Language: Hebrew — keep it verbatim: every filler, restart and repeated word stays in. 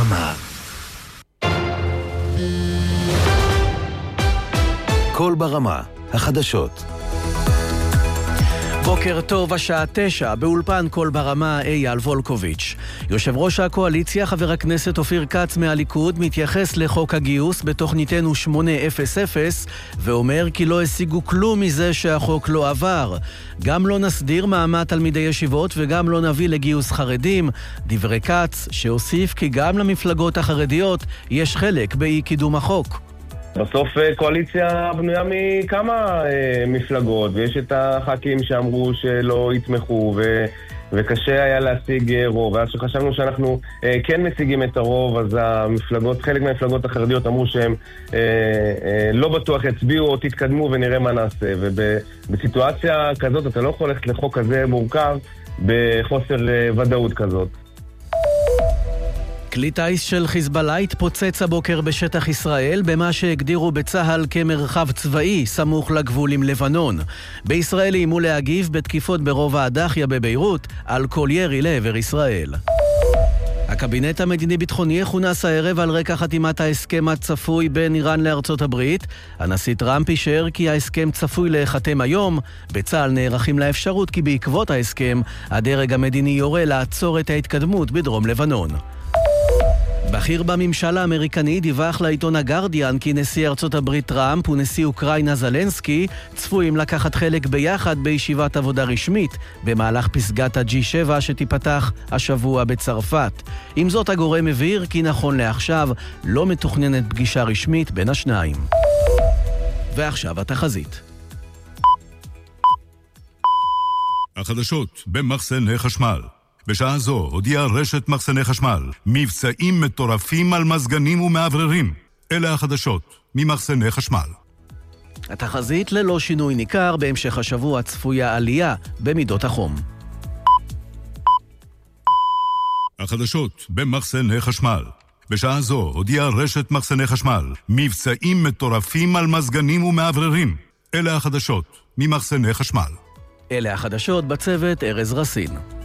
ברמה. קול ברמה, החדשות. בוקר טוב, השעה תשע, באולפן קול ברמה, אייל וולקוביץ'. יושב ראש הקואליציה, חבר הכנסת אופיר כץ מהליכוד, מתייחס לחוק הגיוס בתוכניתנו שמונה אפס אפס, ואומר כי לא השיגו כלום מזה שהחוק לא עבר. גם לא נסדיר מעמד תלמידי ישיבות וגם לא נביא לגיוס חרדים. דברי כץ, שהוסיף כי גם למפלגות החרדיות יש חלק באי קידום החוק. בסוף קואליציה בנויה מכמה אה, מפלגות, ויש את הח"כים שאמרו שלא יתמכו, ו, וקשה היה להשיג רוב. ואז שחשבנו שאנחנו אה, כן משיגים את הרוב, אז המפלגות, חלק מהמפלגות החרדיות אמרו שהם אה, אה, לא בטוח יצביעו או תתקדמו ונראה מה נעשה. ובסיטואציה כזאת אתה לא יכול ללכת לחוק כזה מורכב בחוסר אה, ודאות כזאת. כלי טייס של חיזבאללה התפוצץ הבוקר בשטח ישראל במה שהגדירו בצהל כמרחב צבאי סמוך לגבול עם לבנון. בישראל איימו להגיב בתקיפות ברובע הדחיה בביירות על כל ירי לעבר ישראל. הקבינט המדיני-ביטחוני יכונס הערב על רקע חתימת ההסכם הצפוי בין איראן לארצות הברית. הנשיא טראמפ אישר כי ההסכם צפוי להיחתם היום. בצה"ל נערכים לאפשרות כי בעקבות ההסכם הדרג המדיני יורה לעצור את ההתקדמות בדרום לבנון. בכיר בממשל האמריקני דיווח לעיתון הגרדיאן כי נשיא ארצות הברית טראמפ ונשיא אוקראינה זלנסקי צפויים לקחת חלק ביחד בישיבת עבודה רשמית במהלך פסגת הג'י שבע שתיפתח השבוע בצרפת. עם זאת הגורם מבהיר כי נכון לעכשיו לא מתוכננת פגישה רשמית בין השניים. ועכשיו התחזית. החדשות במחסני חשמל. בשעה זו הודיעה רשת מחסני חשמל מבצעים מטורפים על מזגנים ומעבררים. אלה החדשות ממחסני חשמל. התחזית ללא שינוי ניכר, בהמשך השבוע צפויה עלייה במידות החום. החדשות במחסני חשמל. בשעה זו הודיעה רשת מחסני חשמל מבצעים מטורפים על מזגנים ומעבררים. אלה החדשות ממחסני חשמל. אלה החדשות בצוות ארז רסין.